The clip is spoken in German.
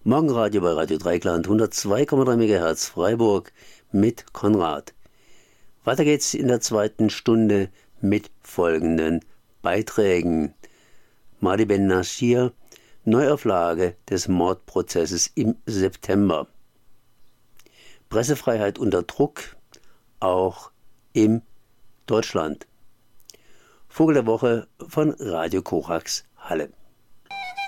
Morgenradio bei Radio Dreikland 102,3 MHz Freiburg mit Konrad. Weiter geht's in der zweiten Stunde mit folgenden Beiträgen. Mahdi Ben Nashir, Neuauflage des Mordprozesses im September. Pressefreiheit unter Druck, auch in Deutschland. Vogel der Woche von Radio Korax Halle.